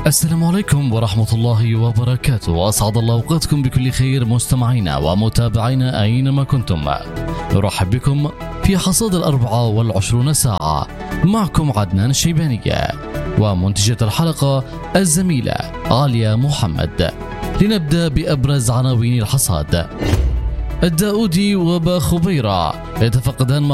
السلام عليكم ورحمة الله وبركاته. أسعد الله أوقاتكم بكل خير مستمعينا ومتابعينا أينما كنتم. نرحب بكم في حصاد 24 ساعة. معكم عدنان الشيبانية ومنتجة الحلقة الزميلة عالية محمد. لنبدأ بأبرز عناوين الحصاد. الداودي وباخبيرة يتفقدان